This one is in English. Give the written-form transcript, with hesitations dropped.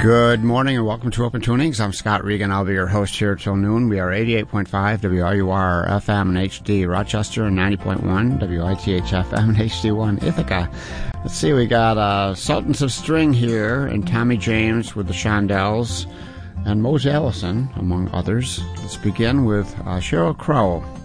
Good morning and welcome to Open Tunings. I'm Scott Regan. I'll be your host here till noon. We are 88.5 WRUR FM and HD Rochester and 90.1 WITH FM and HD1 Ithaca. Let's see, we got Sultans of String here and Tommy James with the Shondells and Mose Allison, among others. Let's begin with Sheryl Crow.